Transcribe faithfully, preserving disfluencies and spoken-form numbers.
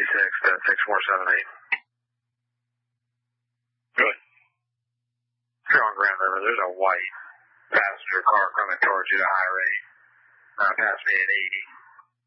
six to six four seven eight. Good. If you're on Grand River, there's a white passenger car coming towards you at a high rate. Uh, past me at eighty.